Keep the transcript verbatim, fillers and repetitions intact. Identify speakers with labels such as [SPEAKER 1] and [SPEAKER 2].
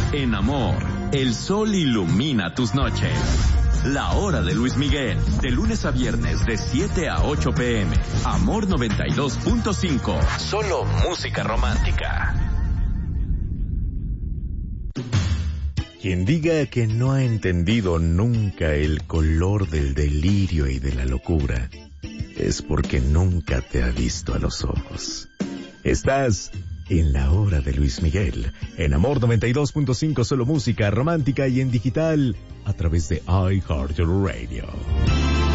[SPEAKER 1] En Amor, el sol ilumina tus noches. La hora de Luis Miguel, de lunes a viernes de siete a ocho pm. Amor noventa y dos punto cinco. Solo música romántica.
[SPEAKER 2] Quien diga que no ha entendido nunca el color del delirio y de la locura, es porque nunca te ha visto a los ojos. Estás en la hora de Luis Miguel, en Amor noventa y dos punto cinco, solo música romántica y en digital a través de iHeartRadio.